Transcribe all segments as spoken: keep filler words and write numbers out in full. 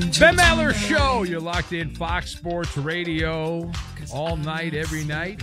Ben Maller Show. You're locked in Fox Sports Radio all night, every night.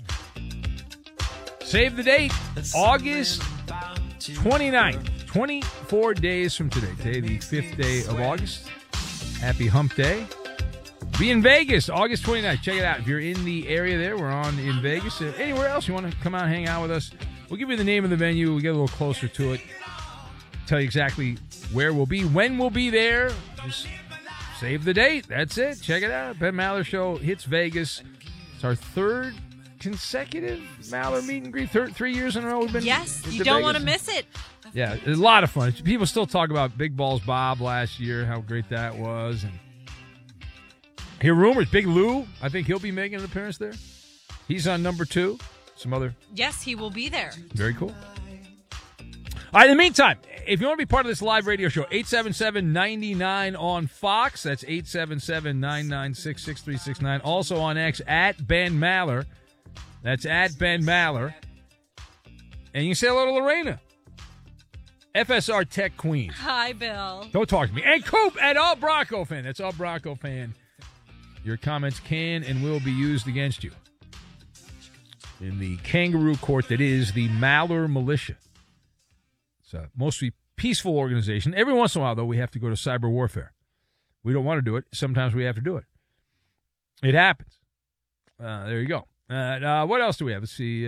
Save the date, August twenty-ninth. twenty-four days from today. Today, the fifth day of August. Happy Hump Day. Be in Vegas, August twenty-ninth. Check it out. If you're in the area there, we're on in Vegas. If anywhere else you want to come out and hang out with us, we'll give you the name of the venue. We'll get a little closer to it. Tell you exactly where we'll be, when we'll be there. Just save the date. That's it. Check it out. Ben Maller Show hits Vegas. It's our third consecutive Maller meet and greet. Third, three years in a row we've been. Yes, you don't want to miss it. Yeah, it's a lot of fun. People still talk about Big Balls Bob last year, how great that was. And hear rumors, Big Lou, I think he'll be making an appearance there. He's on number two. Some other. Yes, he will be there. Very cool. All right, in the meantime, if you want to be part of this live radio show, eight seven seven, nine nine on Fox. That's eight seven seven, nine nine six, six three six nine. Also on X, at Ben Maller. That's at Ben Maller. And you can say hello to Lorena, F S R Tech Queen. Hi, Bill. Don't talk to me. And Coop, at All Bronco Fan. That's All Bronco Fan. Your comments can and will be used against you in the kangaroo court that is the Maller Militia. It's a mostly peaceful organization. Every once in a while, though, we have to go to cyber warfare. We don't want to do it. Sometimes we have to do it. It happens. Uh, there you go. Uh, uh, what else do we have? Let's see. Uh,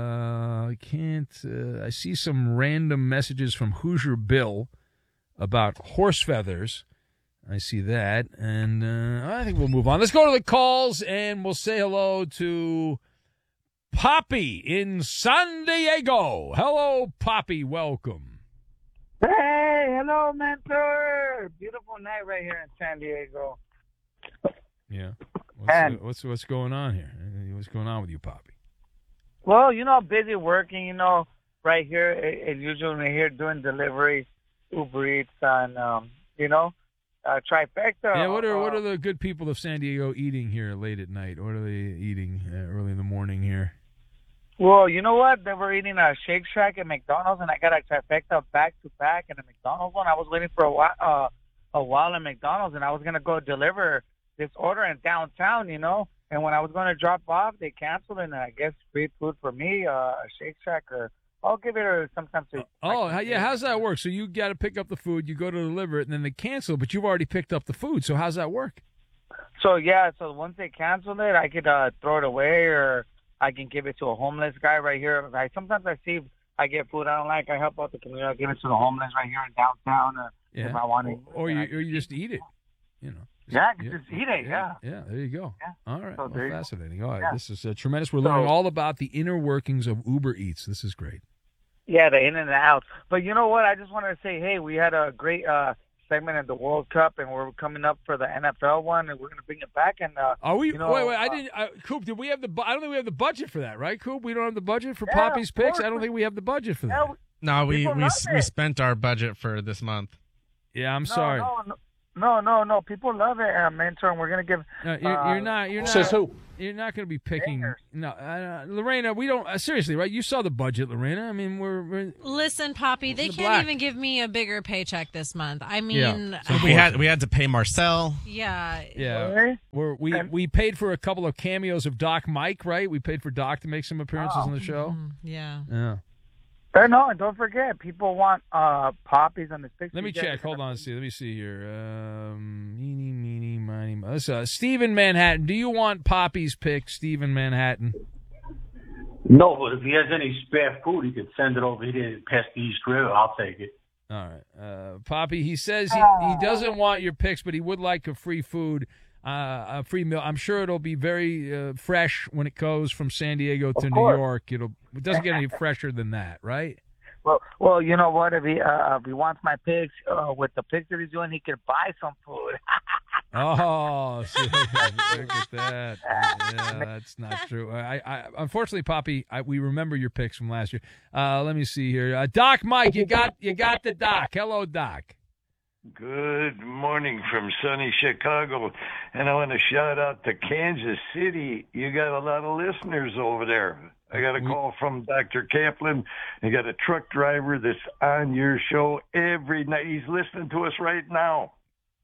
I can't. Uh, I see some random messages from Hoosier Bill about horse feathers. I see that. And uh, I think we'll move on. Let's go to the calls, and we'll say hello to Poppy in San Diego. Hello, Poppy. Welcome. Hey, hello, mentor. Beautiful night right here in San Diego. Yeah. What's, and, uh, what's what's going on here? What's going on with you, Poppy? Well, you know, busy working. You know, right here, as usual, we're here doing deliveries, Uber Eats, and um, you know, uh, trifecta. Yeah. What are uh, what are the good people of San Diego eating here late at night? What are they eating uh, early in the morning here? Well, you know what? They were eating a Shake Shack at McDonald's, and I got a trifecta back to back in a McDonald's one. I was waiting for a while, uh, a while at McDonald's, and I was gonna go deliver this order in downtown, you know. And when I was going to drop off, they canceled it, and I guess free food for me, uh, a Shake Shack, or I'll give it a sometimes. To, oh, how, yeah. How's that work? So you got to pick up the food, you go to deliver it, and then they cancel, but you've already picked up the food. So how's that work? So, yeah, so once they cancel it, I could uh, throw it away, or I can give it to a homeless guy right here. I, sometimes I see I get food I don't like. I help out the community. I give it to the homeless right here in downtown uh, yeah. if I want to. Or, or, you, or you just eat it, you know. Yeah, I can yeah, just eat it, yeah. Yeah, there you go. Yeah. All right, so well, fascinating. All right, yeah. This is uh, tremendous. We're so, learning all about the inner workings of Uber Eats. This is great. Yeah, the in and the out. But you know what? I just wanted to say, hey, we had a great uh, segment in the World Cup, and we're coming up for the N F L one, and we're going to bring it back. And uh, Are we? You know, wait, wait. uh, I didn't. Uh, Coop, did we have the? Bu- I don't think we have the budget for that, right, Coop? We don't have the budget for yeah, Poppy's picks. I don't we, think we have the budget for yeah, that. we, no, we we, we it. spent our budget for this month. Yeah, I'm no, sorry. No, no. No, no, no. People love it, uh, mentor. And we're gonna give. No, you're, uh, you're not. You're not. Says who? You're not going to be picking. Bangers. No, uh, Lorena. We don't. Uh, seriously, right? You saw the budget, Lorena. I mean, we're. we're Listen, Poppy, they the can't black. even give me a bigger paycheck this month. I mean, Yeah. So we had we had to pay Marcel. yeah. yeah. Really? We're, we And- we paid for a couple of cameos of Doc Mike, right? We paid for Doc to make some appearances Oh. on the show. Mm, yeah. Yeah. Uh, no, and don't forget, people want uh, poppies on this picture. Let me You guys check. are Hold gonna- on. See. Let me see here. Um, meeny, meeny, miny, mo- Let's, uh, Stephen Manhattan. Do you want Poppy's pick, Stephen Manhattan? No, but if he has any spare food, he could send it over here past the East River. I'll take it. All right. Uh, Poppy, he says he, he doesn't want your picks, but he would like a free food, uh, a free meal. I'm sure it'll be very uh, fresh when it goes from San Diego to Of New course. York. It'll It doesn't get any fresher than that, right? Well, well, you know what? If he uh, if he wants my pics uh, with the picture he's doing, he could buy some food. Oh, see, look at that. Yeah, that's not true. I, I unfortunately, Poppy, I, we remember your picks from last year. Uh, let me see here. Uh, Doc Mike, you got you got the Doc. Hello, Doc. Good morning from sunny Chicago, and I want to shout out to Kansas City. You got a lot of listeners over there. I got a call from Doctor Kaplan. You got a truck driver that's on your show every night. He's listening to us right now.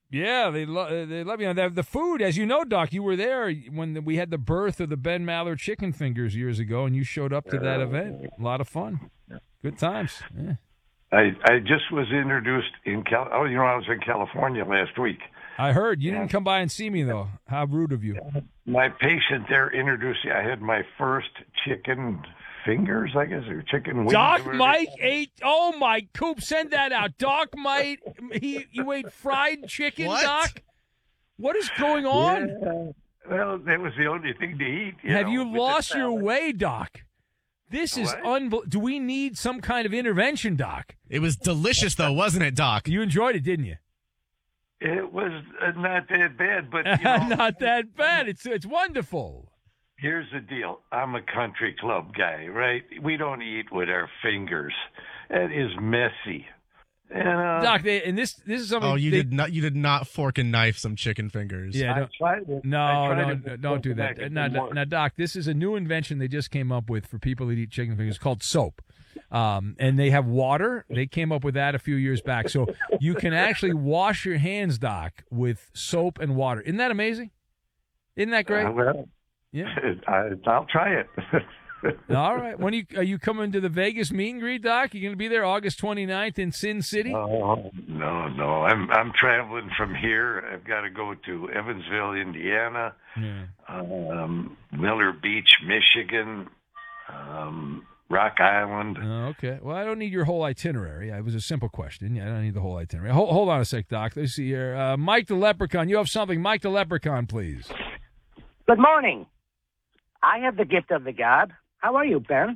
Yeah, they lo- they love you. The, the food, as you know, Doc, you were there when the, we had the birth of the Ben Maller chicken fingers years ago, and you showed up to that event. A lot of fun. Good times. Yeah. I I just was introduced in Cal. Oh, you know, I was in California last week. I heard. You Yeah. didn't come by and see me, though. How rude of you. My patient there introduced me. I had my first chicken fingers, I guess, or chicken wings. Doc or whatever. Mike ate. Oh, my Coop, send that out. Doc Mike, he, you ate fried chicken, What? Doc? What is going on? Yeah. Well, that was the only thing to eat. You Have know, you with the lost your salad. way, Doc? This is What? unbelievable. Do we need some kind of intervention, Doc? It was delicious, though, wasn't it, Doc? You enjoyed it, didn't you? It was uh, not that bad, but you know, Not that bad. It's it's wonderful. here's the deal. I'm a country club guy, right? We don't eat with our fingers. That is messy. And, uh, Doc, they, and this this is something. Oh, you they- did not. You did not fork and knife some chicken fingers. Yeah, I don't, tried it. no, I tried no, it no, with don't do back that. at Now, the now, work. now, Doc, this is a new invention they just came up with for people that eat chicken fingers called soap. Um, and they have water. They came up with that a few years back. So you can actually wash your hands, Doc, with soap and water. Isn't that amazing? Isn't that great? Uh, well, Yeah. I, I'll try it. All right. When are you, are you coming to the Vegas meet and greet, Doc? You going to be there August twenty-ninth in Sin City? Oh, no, no. I'm I'm traveling from here. I've got to go to Evansville, Indiana, Yeah. um, Miller Beach, Michigan, um, Rock Island. Oh, okay. Well, I don't need your whole itinerary. It was a simple question. Yeah, I don't need the whole itinerary. Hold, hold on a sec, Doc. Let's see here. Uh, Mike the Leprechaun. You have something. Mike the Leprechaun, please. Good morning. I have the gift of the gab. How are you, Ben?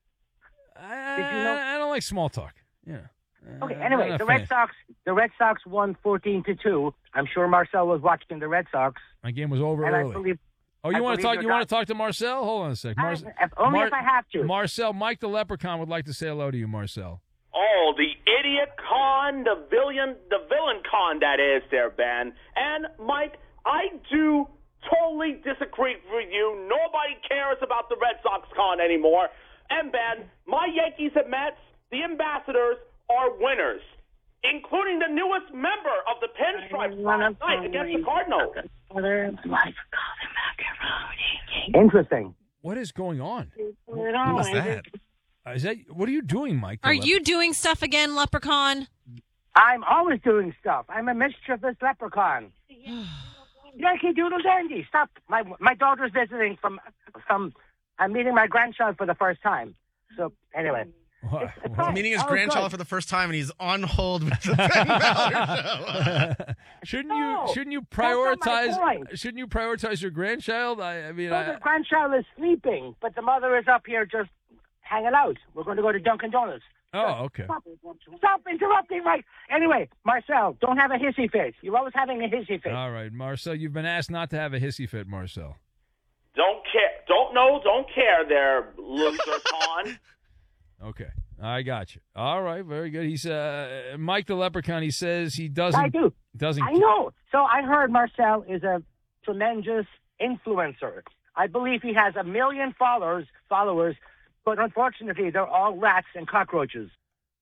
I, Did you know- I don't like small talk. Yeah. Okay. Uh, Anyway, I'm not the a Red fan. Sox. The Red Sox won fourteen to two. I'm sure Marcel was watching the Red Sox, My game was over and I early. believe. oh, you I want to believe talk? you're You want to not- talk to Marcel? Hold on a sec. I, Mar- if, only Mar- if I have to. Marcel, Mike the Leprechaun would like to say hello to you, Marcel. Oh, the idiot con, the villain, the villain con that is there, Ben. And Mike, I do totally disagree with you. Nobody cares about the Red Sox con anymore. And Ben, my Yankees and Mets, the ambassadors, are winners, including the newest member of the Pinstripes last night against the Cardinals. Interesting. What is going on? What was that? Uh, Is that what are you doing, Mike? the Are Lep- you doing stuff again, Leprechaun? I'm always doing stuff. I'm a mischievous leprechaun. Yankee Doodle Dandy. Stop. My my daughter's visiting from from. I'm meeting my grandchild for the first time. So anyway. What? It's What? fine. Meeting his Oh, grandchild good. for the first time, and he's on hold with the Ben Maller show. shouldn't No, you shouldn't you that's not my prioritize point. shouldn't you prioritize your grandchild? I, I mean, So I, the grandchild is sleeping, but the mother is up here just hanging out. We're going to go to Dunkin' Donuts. oh, okay. Stop, stop interrupting, Mike. Anyway, Marcel, don't have a hissy fit. You're always having a hissy fit. All right, Marcel, you've been asked not to have a hissy fit, Marcel. Don't care. Don't know. Don't care there, loser con. Okay, I got you. All right, very good. He's uh, Mike the Leprechaun. He says he doesn't I do. doesn't. I know. So I heard Marcel is a tremendous influencer. I believe he has a million followers, followers, but unfortunately, they're all rats and cockroaches.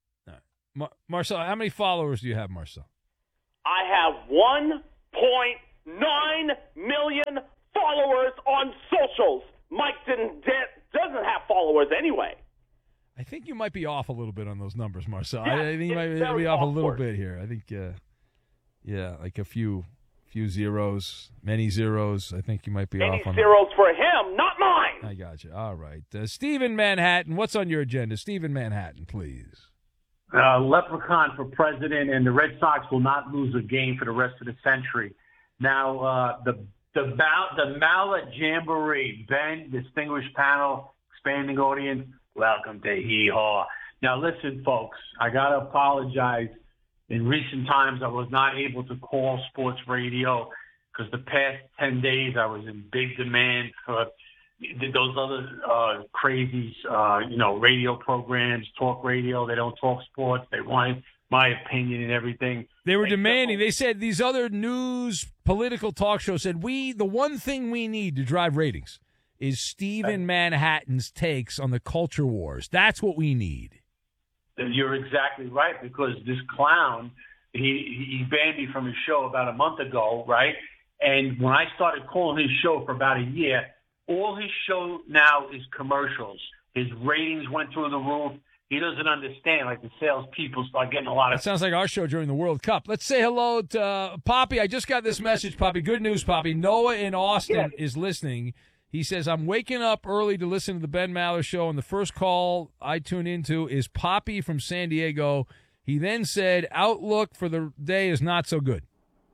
Mar- Marcel, how many followers do you have, Marcel? I have one point nine million followers on socials. Mike didn't doesn't have followers anyway. I think you might be off a little bit on those numbers, Marcel. I, I think you it's might very be off a little awkward. bit here. I think, uh, yeah, like a few, few zeros, many zeros. I think you might be Any off on. zeros for him, not mine. I got you. All right, uh, Stephen Manhattan. What's on your agenda, Stephen Manhattan? Please. Uh, Leprechaun for president, and the Red Sox will not lose a game for the rest of the century. Now, uh, the the Mal- the Mallet Jamboree, Ben, distinguished panel, expanding audience, welcome to Hee Haw. Now, listen, folks, I got to apologize. In recent times, I was not able to call sports radio because the past ten days I was in big demand for those other uh, crazy, uh, you know, radio programs, talk radio. They don't talk sports. They want my opinion and everything. They were demanding. They said these other news political talk shows said we the one thing we need to drive ratings is Stephen Manhattan's takes on the culture wars. That's what we need. You're exactly right, because this clown he he banned me from his show about a month ago, right? And when I started calling his show for about a year, all his show now is commercials. His ratings went through the roof. He doesn't understand. Like the salespeople start getting a lot of. That sounds like our show during the World Cup. Let's say hello to uh, Poppy. I just got this message, Poppy. Good news, Poppy. Noah in Austin Yeah. is listening. He says, I'm waking up early to listen to the Ben Maller Show, and the first call I tune into is Poppy from San Diego. He then said, outlook for the day is not so good.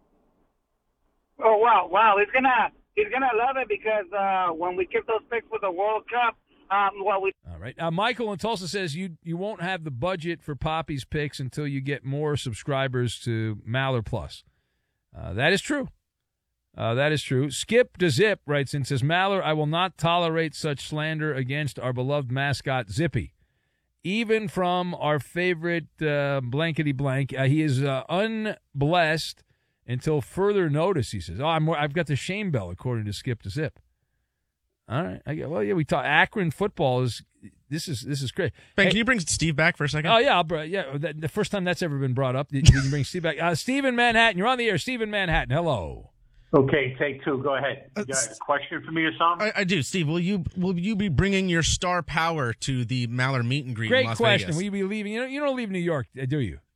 Oh wow, wow! He's gonna he's gonna love it because uh, when we give those picks for the World Cup, um, well, we. All right. Uh, Michael in Tulsa says you you won't have the budget for Poppy's picks until you get more subscribers to Maller Plus. Uh, that is true. Uh, that is true. Skip to Zip writes and says, Maller, I will not tolerate such slander against our beloved mascot, Zippy. Even from our favorite uh, blankety blank, uh, he is uh, unblessed until further notice, he says. Oh, I'm, I've got the shame bell, according to Skip to Zip. All right. I get, well, yeah, we talk Akron football is this is this is great. Ben, Hey, can you bring Steve back for a second? Oh yeah, I'll, br- yeah. That, the first time that's ever been brought up, you can bring Steve back. Uh, Steve in Manhattan, you're on the air. Steve in Manhattan, hello. Okay, take two. Go ahead. You got a question for me or something? I, I do, Steve. Will you will you be bringing your star power to the Maller meet and greet Great in Las question. Vegas? Will you be leaving? You know, you don't leave New York, uh, do you?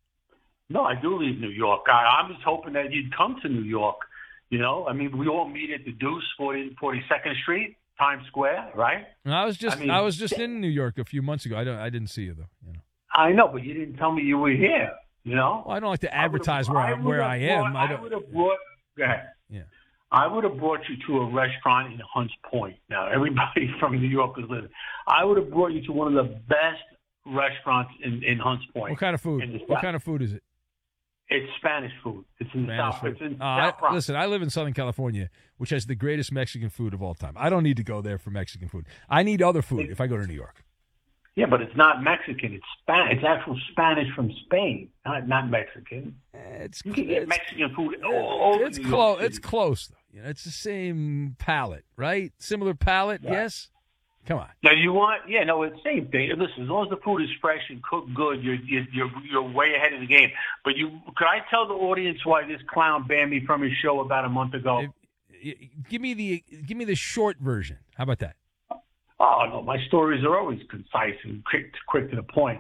No, I do leave New York. I, I was hoping that you'd come to New York. You know, I mean, we all meet at the Deuce, forty, forty-second Street, Times Square, right? No, I was just I mean- I was just in New York a few months ago. I don't I didn't see you though. You know, I know, but you didn't tell me you were here. You know, well, I don't like to I would've- advertise where I, would've where I am. brought- I I don't. would have brought. Go ahead. Yeah. I would have brought you to a restaurant in Hunts Point. Now, everybody from New York is listening. I would have brought you to one of the best restaurants in, in Hunts Point. What kind of food? In the What South. kind of food is it? It's Spanish food. It's in the Spanish South. food. It's in Uh, I, South Bronx. listen, I live in Southern California, which has the greatest Mexican food of all time. I don't need to go there for Mexican food. I need other food if I go to New York. Yeah, but it's not Mexican. It's Spanish. It's actual Spanish from Spain, not not Mexican. It's You can get it's, Mexican food all over it's New close. York City. It's close though. You know, it's the same palate, right? Similar palate, Yeah. yes. Come on. Now you want, yeah, no, it's the same thing. Listen, as long as the food is fresh and cooked good, you're you're you're, you're way ahead of the game. But you, could I tell the audience why this clown banned me from his show about a month ago? If- y- give me the give me the short version. How about that? Oh no, my stories are always concise and quick, quick to the point.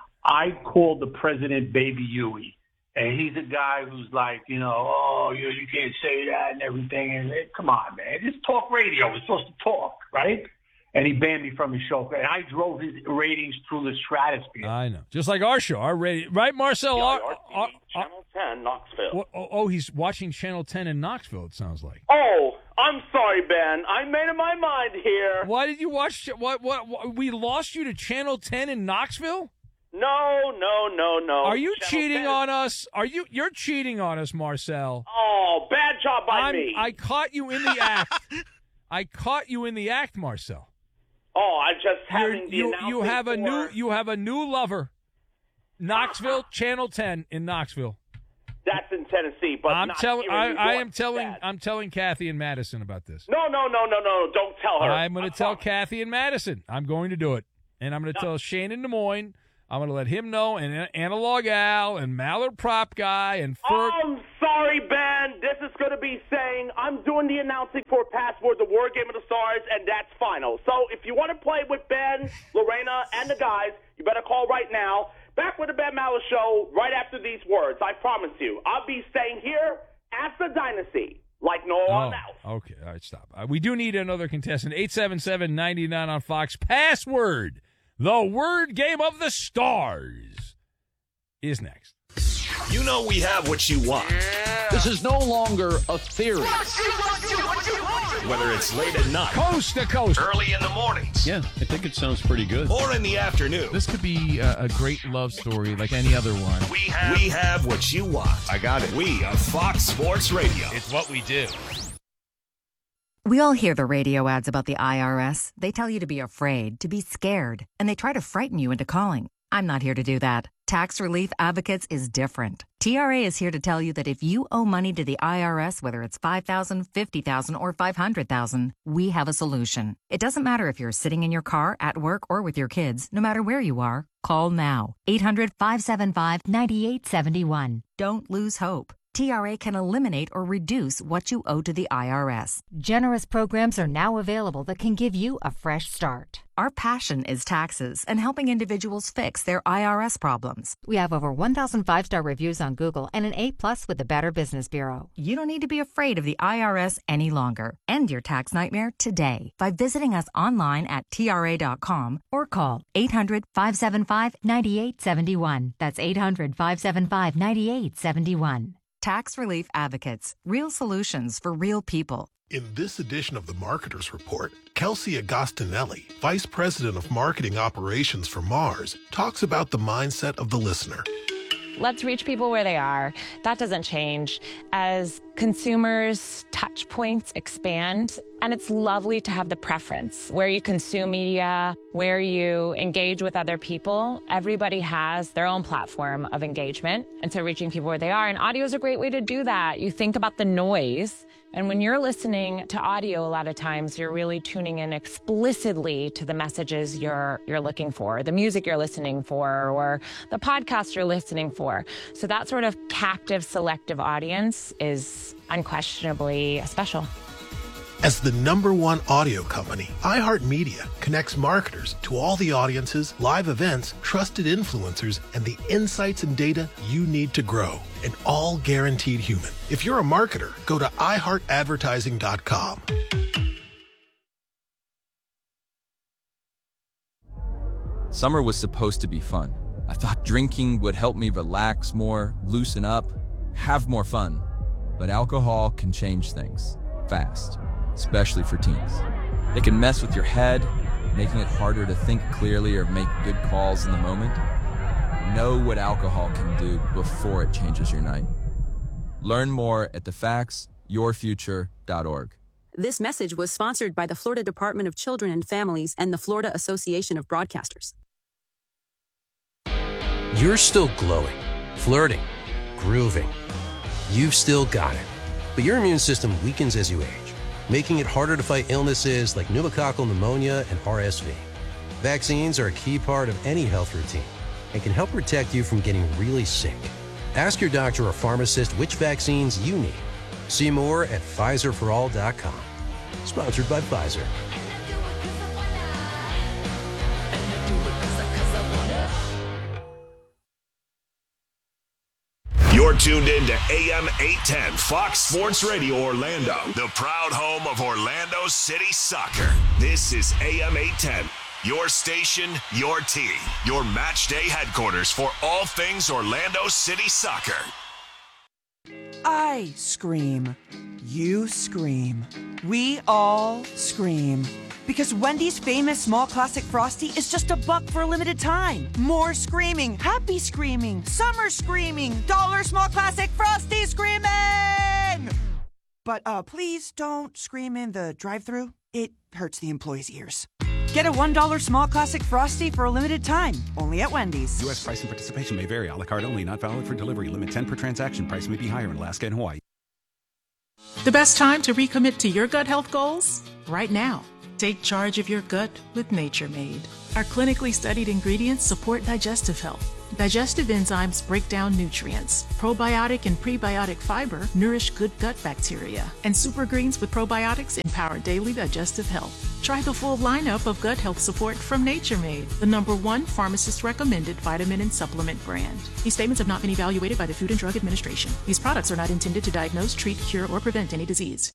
I called the president Baby Huey, and he's a guy who's like, you know, oh, you you can't say that and everything. And eh, come on, man, it's talk radio. We're supposed to talk, right? And he banned me from his show, and I drove his ratings through the stratosphere. I know. Just like our show, our radio, right, Marcel? Our, our, our, Channel ten, Knoxville. oh, oh, he's watching Channel ten in Knoxville. It sounds like. Oh, I'm sorry, Ben. I made up my mind here. Why did you watch? What? What? what we lost you to Channel ten in Knoxville? No, no, no, no. Are you Channel cheating ten. on us? Are you? You're cheating on us, Marcel. Oh, bad job by I'm, me. I caught you in the act. I caught you in the act, Marcel. oh, I just You're, having the you announcing you have a for- new you have a new lover. Knoxville, Channel ten in Knoxville. That's in Tennessee, but I'm not telling. here in I, New I York. am telling. Bad. I'm telling Kathy and Madison about this. No, no, no, no, no. Don't tell her. I'm going to tell promise. Kathy and Madison. I'm going to do it, and I'm going to tell Shane in Des Moines. I'm going to let him know, and Analog Al, and Mallard Prop Guy, and Ferg. I'm sorry, Ben. This is going to be saying I'm doing the announcing for Password, the War Game of the Stars, and that's final. So if you want to play with Ben, Lorena, and the guys, you better call right now. Back with the Ben Maller Show right after these words. I promise you. I'll be staying here at the Dynasty like no one else. Oh, okay. All right, stop. Uh, we do need another contestant. eight seven seven, nine nine on Fox. Password, the word game of the stars, is next. You know we have what you want. This is no longer a theory. Whether it's late at night, Coast to coast. early in the mornings, Yeah, I think it sounds pretty good. or in the afternoon, This could be a, a great love story like any other one. we have, we have what you want. I got it. We are Fox Sports Radio. It's what we do. We all hear the radio ads about the I R S. They tell you to be afraid, to be scared, and they try to frighten you into calling. I'm not here to do that. Tax Relief Advocates is different. T R A is here to tell you that if you owe money to the I R S, whether it's five thousand dollars, fifty thousand dollars, or five hundred thousand dollars, we have a solution. It doesn't matter if you're sitting in your car, at work, or with your kids. No matter where you are, call now. eight hundred, five seven five, nine eight seven one. Don't lose hope. T R A can eliminate or reduce what you owe to the I R S. Generous programs are now available that can give you a fresh start. Our passion is taxes and helping individuals fix their I R S problems. We have over one thousand five-star reviews on Google and an A plus with the Better Business Bureau. You don't need to be afraid of the I R S any longer. End your tax nightmare today by visiting us online at T R A dot com or call eight hundred, five seven five, nine eight seven one. That's eight hundred, five seven five, nine eight seven one. Tax Relief Advocates. Real solutions for real people. In this edition of the Marketers Report, Kelsey Agostinelli, Vice President of Marketing Operations for Mars, talks about the mindset of the listener. Let's reach people where they are. That doesn't change. As consumers' touch points expand, and it's lovely to have the preference where you consume media, where you engage with other people. Everybody has their own platform of engagement, and so reaching people where they are. And audio is a great way to do that. You think about the noise, and when you're listening to audio, a lot of times you're really tuning in explicitly to the messages you're you're looking for, the music you're listening for, or the podcast you're listening for. So that sort of captive, selective audience is unquestionably special. As the number one audio company, iHeartMedia connects marketers to all the audiences, live events, trusted influencers, and the insights and data you need to grow, and all guaranteed human. If you're a marketer, go to i heart advertising dot com. Summer was supposed to be fun. I thought drinking would help me relax more, loosen up, have more fun. But alcohol can change things fast, especially for teens. It can mess with your head, making it harder to think clearly or make good calls in the moment. Know what alcohol can do before it changes your night. Learn more at the facts your future dot org. This message was sponsored by the Florida Department of Children and Families and the Florida Association of Broadcasters. You're still glowing, flirting, grooving. You've still got it. But your immune system weakens as you age, making it harder to fight illnesses like pneumococcal pneumonia and R S V. Vaccines are a key part of any health routine and can help protect you from getting really sick. Ask your doctor or pharmacist which vaccines you need. See more at Pfizer for all dot com. Sponsored by Pfizer. You're tuned in to A M eight ten Fox Sports Radio Orlando, the proud home of Orlando City Soccer. This is A M eight ten, your station, your team, your match day headquarters for all things Orlando City Soccer. I scream. You scream. We all scream. Because Wendy's famous small classic Frosty is just a buck for a limited time. More screaming, happy screaming, summer screaming, dollar small classic Frosty screaming! But uh, please don't scream in the drive-thru. It hurts the employees' ears. Get a one dollar small classic Frosty for a limited time, only at Wendy's. U S price and participation may vary. A la carte only, not valid for delivery. Limit ten per transaction. Price may be higher in Alaska and Hawaii. The best time to recommit to your gut health goals? Right now. Take charge of your gut with Nature Made. Our clinically studied ingredients support digestive health. Digestive enzymes break down nutrients. Probiotic and prebiotic fiber nourish good gut bacteria. And super greens with probiotics empower daily digestive health. Try the full lineup of gut health support from Nature Made, the number one pharmacist-recommended vitamin and supplement brand. These statements have not been evaluated by the Food and Drug Administration. These products are not intended to diagnose, treat, cure, or prevent any disease.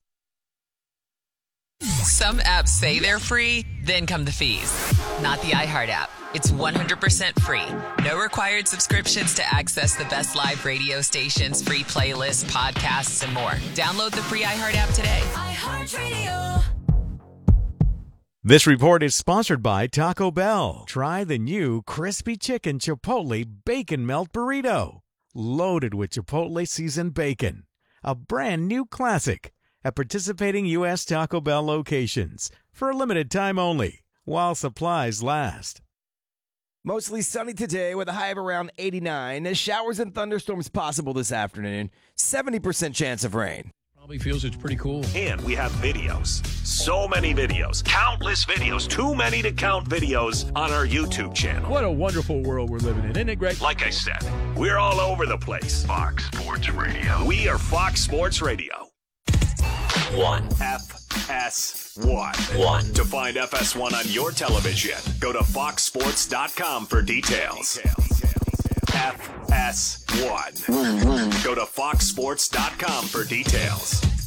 Some apps say they're free, then come the fees. Not the iHeart app. It's one hundred percent free. No required subscriptions to access the best live radio stations, free playlists, podcasts, and more. Download the free iHeart app today. iHeartRadio. This report is sponsored by Taco Bell. Try the new Crispy Chicken Chipotle Bacon Melt Burrito. Loaded with Chipotle seasoned bacon. A brand new classic. At participating U S Taco Bell locations for a limited time only, while supplies last. Mostly sunny today with a high of around eighty-nine. Showers and thunderstorms possible this afternoon. seventy percent chance of rain. Probably feels it's pretty cool. And we have videos. So many videos. Countless videos. Too many to count videos on our YouTube channel. What a wonderful world we're living in. Isn't it great? Like I said, we're all over the place. Fox Sports Radio. We are Fox Sports Radio. One. F S one. One. To find F S one on your television, go to fox sports dot com for details. F S one. One, one. Go to fox sports dot com for details.